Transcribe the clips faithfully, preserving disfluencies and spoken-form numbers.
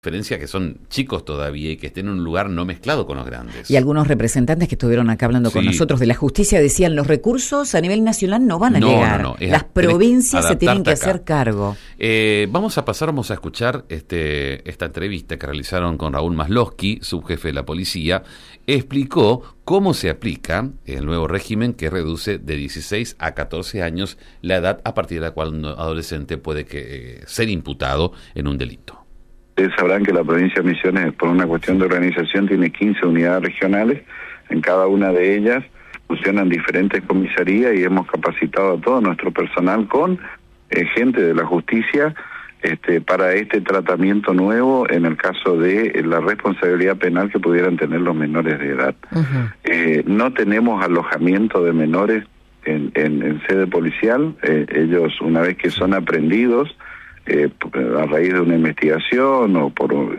diferencia que son chicos todavía y que estén en un lugar no mezclado con los grandes. Y algunos representantes que estuvieron acá hablando sí. con nosotros de la justicia decían los recursos a nivel nacional no van a no, llegar. No, no, Las provincias se tienen que acá. hacer cargo. Eh, vamos a pasar, vamos a escuchar este, esta entrevista que realizaron con Raúl Maslovsky, subjefe de la policía. Explicó cómo se aplica el nuevo régimen que reduce de dieciséis a catorce años la edad a partir de la cual un adolescente puede que, eh, ser imputado en un delito. Ustedes sabrán que la provincia de Misiones, por una cuestión de organización, tiene quince unidades regionales. En cada una de ellas funcionan diferentes comisarías y hemos capacitado a todo nuestro personal con eh, gente de la justicia este, para este tratamiento nuevo en el caso de eh, la responsabilidad penal que pudieran tener los menores de edad. Uh-huh. Eh, no tenemos alojamiento de menores en, en, en sede policial. Eh, ellos, una vez que son aprendidos, Eh, a raíz de una investigación o, por, o,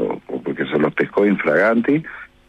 o porque se los pescó infraganti,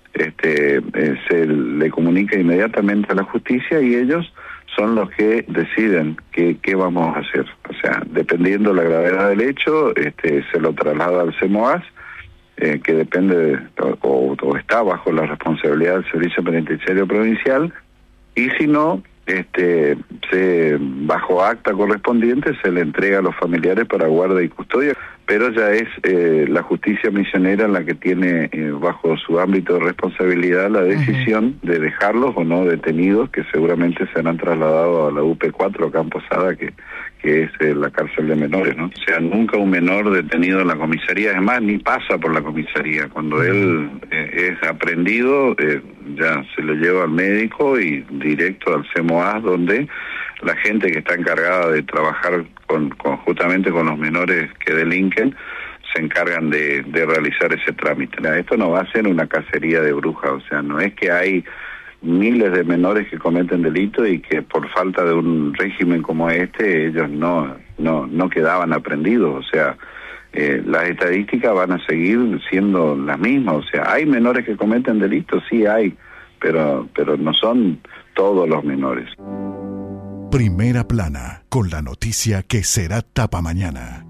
este, eh, se le comunica inmediatamente a la justicia y ellos son los que deciden qué, qué vamos a hacer. O sea, dependiendo de la gravedad del hecho, este, se lo traslada al CEMOAS, eh, que depende de, o, o está bajo la responsabilidad del Servicio Penitenciario Provincial, y si no, este se bajo acta correspondiente se le entrega a los familiares para guarda y custodia, pero ya es eh, la justicia misionera la que tiene eh, bajo su ámbito de responsabilidad la decisión uh-huh. de dejarlos o no detenidos, que seguramente serán trasladados a la U P cuatro acá en Posada, que, que es eh, la cárcel de menores, ¿no? O sea, nunca un menor detenido en la comisaría, es más, ni pasa por la comisaría. Cuando uh-huh. él eh, es aprendido, eh, ya se le lleva al médico y directo al CEMOAS, donde la gente que está encargada de trabajar con, con justamente con los menores que delinquen se encargan de, de realizar ese trámite. Esto no va a ser una cacería de brujas, o sea, no es que hay miles de menores que cometen delitos y que por falta de un régimen como este ellos no no no quedaban aprendidos, o sea, eh, las estadísticas van a seguir siendo las mismas, o sea, hay menores que cometen delitos, sí hay, pero pero no son todos los menores. Primera Plana, con la noticia que será tapa mañana.